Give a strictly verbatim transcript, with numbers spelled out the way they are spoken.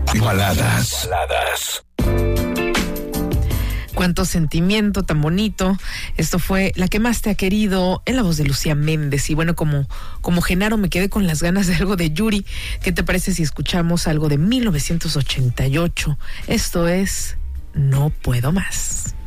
Baladas. Baladas. Cuánto sentimiento tan bonito. Esto fue La que más te ha querido, en la voz de Lucía Méndez. Y bueno, como, como Genaro, me quedé con las ganas de algo de Yuri. ¿Qué te parece si escuchamos algo de mil novecientos ochenta y ocho? Esto es No Puedo Más.